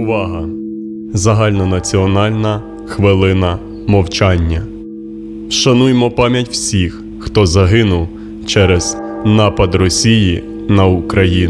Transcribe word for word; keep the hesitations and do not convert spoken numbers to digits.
Увага! Загальнонаціональна хвилина мовчання. Вшануймо пам'ять всіх, хто загинув через напад Росії на Україну.